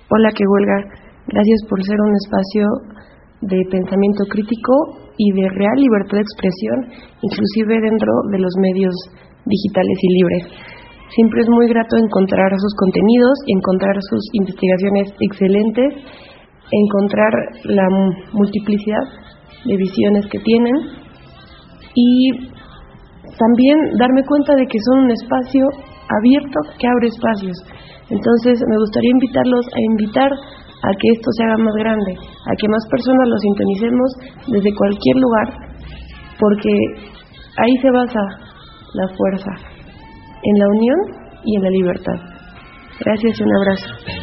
Hola, qué huelga. Gracias por ser un espacio de pensamiento crítico y de real libertad de expresión, inclusive dentro de los medios digitales y libres. Siempre es muy grato encontrar sus contenidos, encontrar sus investigaciones excelentes, encontrar la multiplicidad de visiones que tienen y también darme cuenta de que son un espacio abierto que abre espacios. Entonces me gustaría invitarlos a invitar a que esto se haga más grande, a que más personas lo sintonicemos desde cualquier lugar, porque ahí se basa la fuerza, en la unión y en la libertad. Gracias y un abrazo.